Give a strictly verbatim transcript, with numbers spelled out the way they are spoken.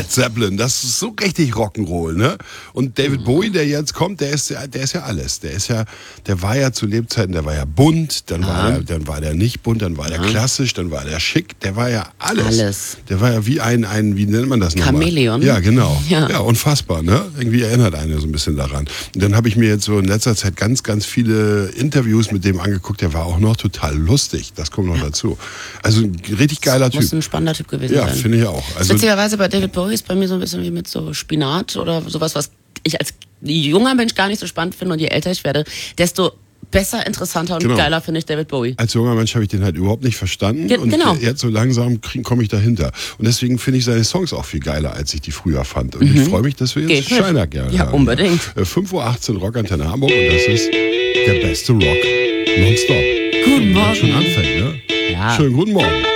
Led Zeppelin, das ist so richtig Rock'n'Roll, ne? Und David mhm. Bowie, der jetzt kommt, der ist, der ist ja alles. Der ist ja, der war ja zu Lebzeiten, der war ja bunt, dann, ja. war der, dann war der nicht bunt, dann war der ja. klassisch, dann war der schick, der war ja alles. Alles. Der war ja wie ein, ein wie nennt man das nochmal? Chamäleon. Ja, genau. Ja. ja, unfassbar, ne? Irgendwie erinnert einen so ein bisschen daran. Und dann habe ich mir jetzt so in letzter Zeit ganz, ganz viele Interviews mit dem angeguckt, der war auch noch total lustig, das kommt noch ja. dazu. Also ein richtig geiler das Typ. Muss ein spannender Typ gewesen ja, sein. Ja, finde ich auch. Also witzigerweise bei David Bowie ist bei mir so ein bisschen wie mit so Spinat oder sowas, was ich als junger Mensch gar nicht so spannend finde und je älter ich werde, desto besser, interessanter und genau. geiler finde ich David Bowie. Als junger Mensch habe ich den halt überhaupt nicht verstanden Ge- und genau. jetzt so langsam komme ich dahinter. Und deswegen finde ich seine Songs auch viel geiler, als ich die früher fand. Und mhm. ich freue mich, dass wir jetzt Scheiner gerne Ja, haben. unbedingt. fünf Uhr achtzehn Rockantenne Hamburg und das ist der beste Rock nonstop. Guten Morgen. Schon anfängt, ne? Ja. Schönen guten Morgen.